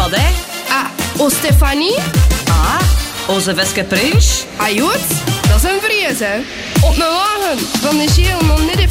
wat, hè? O Stefanie? Onze Veske Pruis. Jood, dat is een vrees, hè. Op een wagen van de Geel nog net